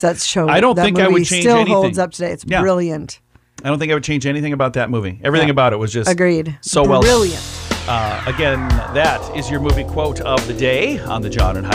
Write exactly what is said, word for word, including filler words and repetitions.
that show. I don't that think I movie would change still anything. holds up today. It's Yeah. brilliant. I don't think I would change anything about that movie. Everything Yeah. about it was just Agreed. so well done. Brilliant. Uh, again, that is your movie quote of the day on the John and